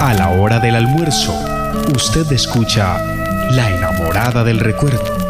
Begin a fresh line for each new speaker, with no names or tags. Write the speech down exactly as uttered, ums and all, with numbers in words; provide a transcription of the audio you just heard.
A la hora del almuerzo, usted escucha La enamorada del recuerdo.